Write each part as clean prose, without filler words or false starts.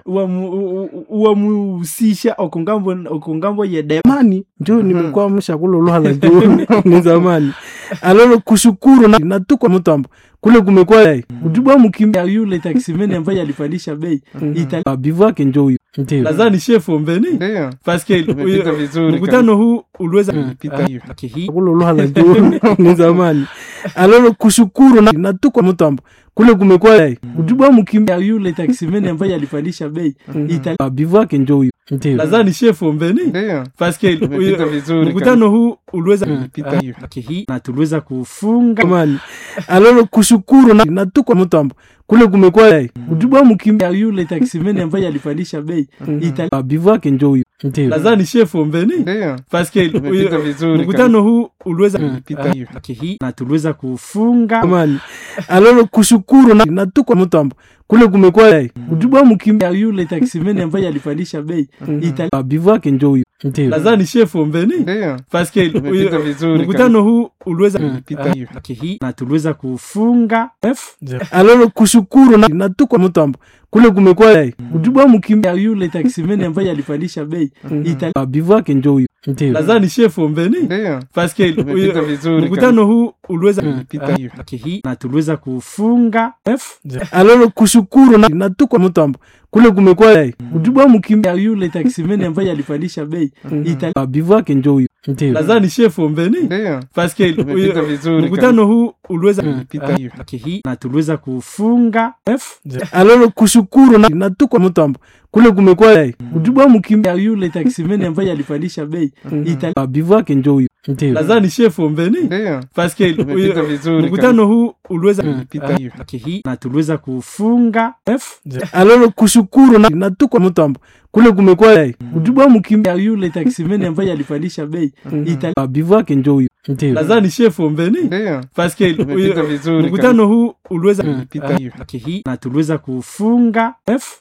uamusisha okongambo yede mani ndio nimekuwa mshakulo hala ndio ni zamani alolo kushukuru na tuko mtambo kule kumekuwa kujibwa mkimya yule taksimeni ambaye alipandisha bei bivu yake ndio huyo ndio lazani chef ombeni ndio paske umepita vizuri mkutano huu uliweza kupita hivi kulo hala ndio ni zamani alolo kushukuru na tuko mtambo kule kumekuwa kujibwa mkimya yule taksimeni ambaye alipandisha bei bivu yake ndio huyo ndio lazani chef ombeni ndio paske umepita vizuri mkutano huu uliweza kupita hivi na tuliweza kufunga mani alolo kushukuru na tuko mtambo kule kumekuwa kujibwa mkimya yule taksimeni ambaye alipandisha bei bivu yake ndio huyo ndio lazani chef ombeni ndio paske umepita vizuri mkutano huu uliweza kupita hivi na tuliweza kufunga mani alolo kushukuru na tuko mtambo kule kumekuwa kujibwa mkimya yule taksimeni ambaye alipandisha bei bivu yake ndio huyo ndio lazani chef ombeni ndio paske umepita vizuri mkutano huu uliweza kupita hivi na tuliweza kufunga alolo kushukuru na tuko mtambo kule kumekuwa kujibwa mkimya yule taksimeni ambaye alipandisha bei bivu yake ndio huyo ndio lazani chef ombeni ndio paske umepita vizuri mkutano huu uliweza kupita hivi na tuliweza kufunga alolo kushukuru na tuko mtambo kule kumekuwa kujibwa mkimya yule taksimeni ambaye alipandisha bei bivu yake ndio huyo ndio lazani chef ombeni ndio paske umepita vizuri mkutano huu uliweza kupita hivi na tuliweza kufunga alolo kushukuru na tuko mtambo kule kumekuwa kujibwa mkimya yule taksimeni ambaye alipandisha bei bivu yake ndio huyo ndio lazani chef ombeni ndio paske umepita vizuri mkutano huu uliweza kupita hivi na tuliweza kufunga alolo kushukuru na tuko mtambo kule kumekuwa kujibwa mkimya yule taksimeni ambaye alipandisha bei bivu yake ndio huyo ndio lazani chef ombeni ndio paske umepita vizuri mkutano huu uliweza kupita na tuliweza kufunga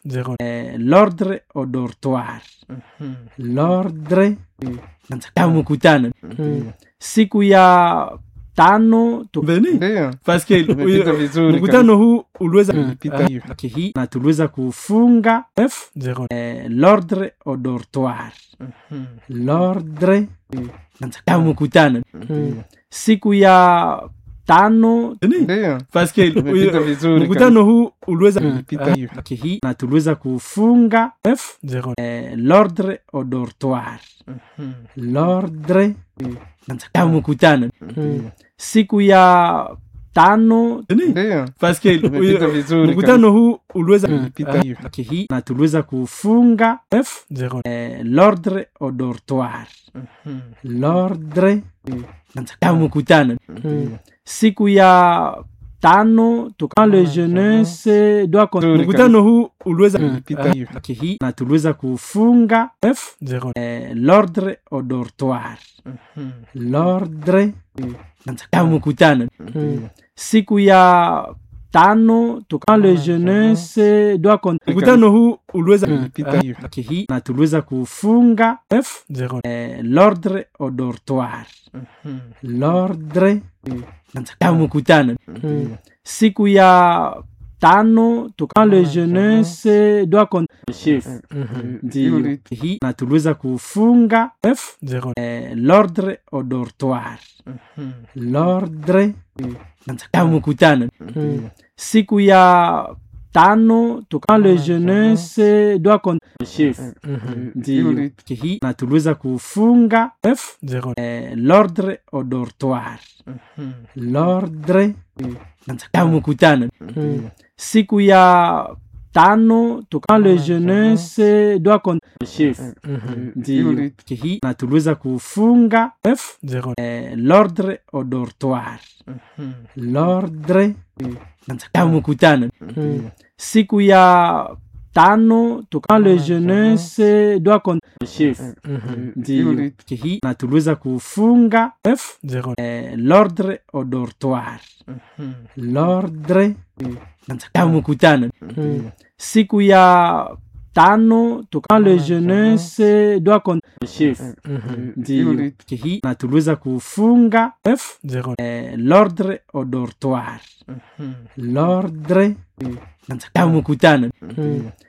l'ordre au dortoir l'ordre ya mkutano siku ya tano ndio paske umepita vizuri mkutano huu uliweza kupita na tuliweza kufunga l'ordre au dortoir l'ordre ya mkutano siku ya tano ndio paske umepita vizuri mkutano huu uliweza kupita na tuliweza kufunga l'ordre au dortoir l'ordre ya mkutano siku ya tano ndio paske umepita vizuri mkutano huu uliweza kupita na tuliweza kufunga l'ordre au dortoir l'ordre ya mkutano siku ya tano quand le jeunesse doit mkutano huu uliweza na tuliweza kufunga l'ordre au dortoir l'ordre ya mkutano siku ya tano quand le jeunesse doit mkutano huu uliweza na tuliweza kufunga l'ordre au dortoir l'ordre ya mkutano siku ya tano quand le jeunesse doit chef ndio na tuliweza kufunga l'ordre au dortoir l'ordre ya mkutano siku ya tano quand le jeunesse doit chef ndio na tuliweza kufunga l'ordre au dortoir l'ordre ya mkutano siku ya tano quand le jeunesse doit chef ndio na tuliweza kufunga l'ordre au dortoir l'ordre ya mkutano siku ya tano quand le jeunesse doit chef ndio na tuliweza kufunga l'ordre au dortoir l'ordre ya mkutano siku ya tano quand le jeunesse doit chef ndio na tuliweza kufunga l'ordre au dortoir l'ordre ya mkutano